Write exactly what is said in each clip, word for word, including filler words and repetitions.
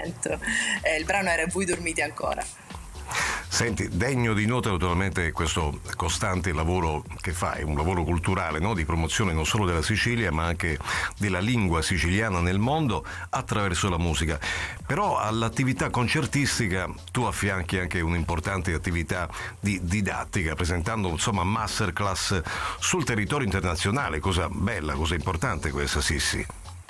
momento. Eh, il brano era Voi dormite ancora. Senti, degno di nota naturalmente questo costante lavoro che fai, un lavoro culturale, no? Di promozione non solo della Sicilia ma anche della lingua siciliana nel mondo attraverso la musica. Però all'attività concertistica tu affianchi anche un'importante attività di didattica, presentando insomma masterclass sul territorio internazionale, cosa bella, cosa importante questa, sì sì.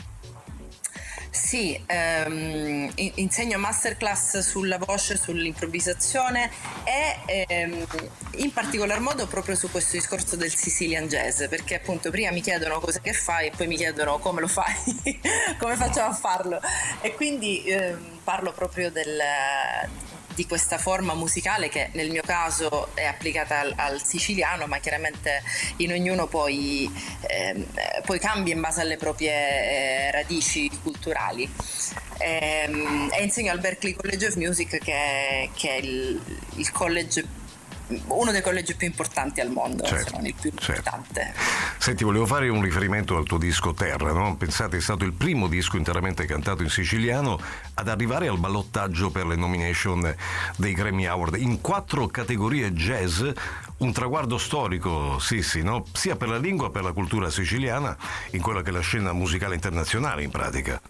Sì, ehm, insegno masterclass sulla voce, sull'improvvisazione e ehm, in particolar modo proprio su questo discorso del Sicilian Jazz, perché appunto prima mi chiedono cosa che fai e poi mi chiedono come lo fai, come facciamo a farlo, e quindi ehm, parlo proprio del, di questa forma musicale che nel mio caso è applicata al, al siciliano, ma chiaramente in ognuno poi, eh, poi cambia in base alle proprie eh, radici culturali. E, e insegno al Berklee College of Music, che, che è il, il college, uno dei collegi più importanti al mondo, certo, se non il più importante. Certo. Senti, volevo fare un riferimento al tuo disco Terra, no? Pensate, è stato il primo disco interamente cantato in siciliano ad arrivare al ballottaggio per le nomination dei Grammy Award in quattro categorie jazz, un traguardo storico, sì sì, no? Sia per la lingua che per la cultura siciliana, in quella che è la scena musicale internazionale in pratica.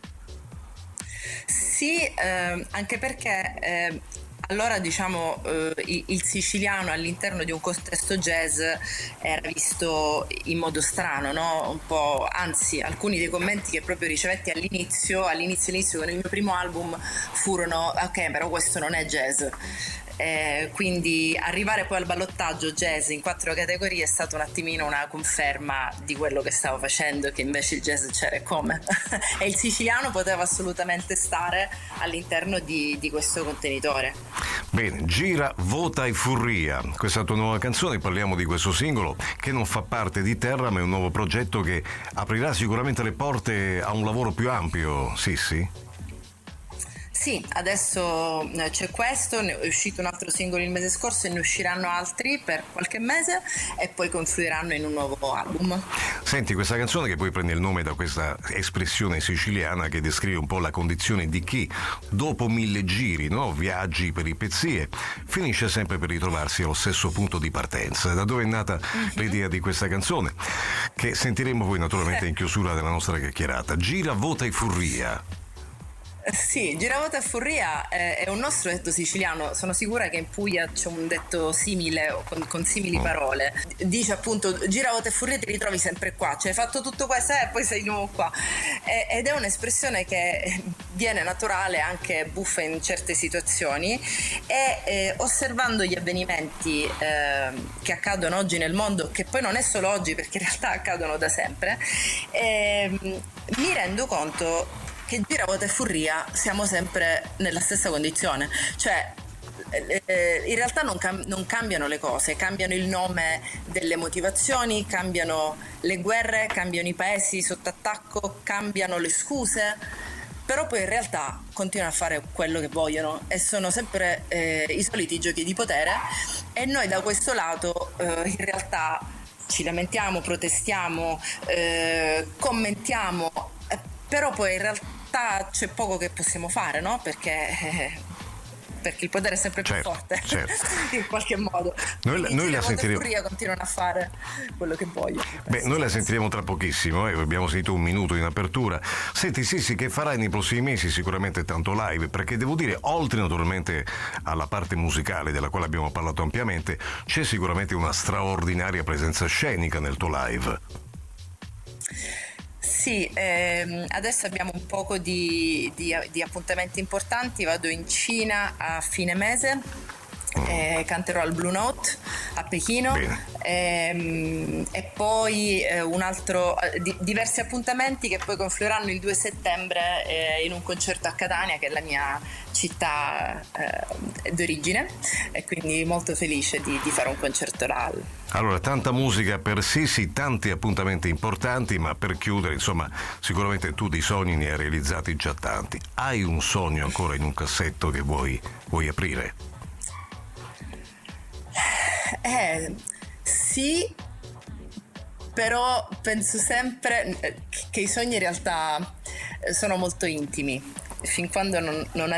Sì, eh, anche perché eh, allora diciamo eh, il, il siciliano all'interno di un contesto jazz era visto in modo strano, no? Un po', anzi, alcuni dei commenti che proprio ricevetti all'inizio, all'inizio, all'inizio con il mio primo album furono: ok, però questo non è jazz. Eh, quindi arrivare poi al ballottaggio jazz in quattro categorie è stata un attimino una conferma di quello che stavo facendo, che invece il jazz c'era e come e il siciliano poteva assolutamente stare all'interno di, di questo contenitore. Bene, Gira, Vota e Furria, questa tua nuova canzone, parliamo di questo singolo che non fa parte di Terra ma è un nuovo progetto che aprirà sicuramente le porte a un lavoro più ampio, sì sì? Sì, adesso c'è questo, ne è uscito un altro singolo il mese scorso e ne usciranno altri per qualche mese e poi confluiranno in un nuovo album. Senti, questa canzone che poi prende il nome da questa espressione siciliana che descrive un po' la condizione di chi dopo mille giri, no? Viaggi, peripezie, finisce sempre per ritrovarsi allo stesso punto di partenza. Da dove è nata mm-hmm. l'idea di questa canzone? Che sentiremo poi naturalmente in chiusura della nostra chiacchierata. Gira, Vota e Furria. Sì, Giravota e Furria è un nostro detto siciliano. Sono sicura che in Puglia c'è un detto simile o con, con simili parole. Dice appunto: Giravota e Furria, ti ritrovi sempre qua, cioè hai fatto tutto questo e poi sei di nuovo qua. Ed è un'espressione che viene naturale, anche buffa in certe situazioni, e eh, osservando gli avvenimenti eh, che accadono oggi nel mondo, che poi non è solo oggi perché in realtà accadono da sempre, eh, mi rendo conto che Giravota e Furria siamo sempre nella stessa condizione, cioè eh, in realtà non, cam- non cambiano le cose, cambiano il nome delle motivazioni, cambiano le guerre, cambiano i paesi sotto attacco, cambiano le scuse, però poi in realtà continuano a fare quello che vogliono e sono sempre eh, i soliti giochi di potere, e noi da questo lato eh, in realtà ci lamentiamo, protestiamo, eh, commentiamo, eh, però poi in realtà c'è poco che possiamo fare, no? Perché, eh, perché il potere è sempre più certo, forte, certo. in qualche modo. Noi, Quindi noi la sentiremo. Furria continuano a fare quello che vogliono. Beh, noi la sentiremo tra pochissimo, eh? Abbiamo sentito un minuto in apertura. Senti, sì, sì, che farai nei prossimi mesi? Sicuramente tanto live, perché devo dire, oltre naturalmente alla parte musicale della quale abbiamo parlato ampiamente, c'è sicuramente una straordinaria presenza scenica nel tuo live. Sì, ehm, adesso abbiamo un poco di, di, di appuntamenti importanti. Vado in Cina a fine mese, eh, canterò al Blue Note a Pechino, ehm, e poi eh, un altro, di, diversi appuntamenti che poi confluiranno il due settembre eh, in un concerto a Catania, che è la mia città eh, d'origine, e quindi molto felice di, di fare un concerto là. Allora, tanta musica per Sisi, tanti appuntamenti importanti, ma per chiudere, insomma, sicuramente tu di sogni ne hai realizzati già tanti. Hai un sogno ancora in un cassetto che vuoi, vuoi aprire? Eh, sì, però penso sempre che i sogni in realtà sono molto intimi, fin quando non, non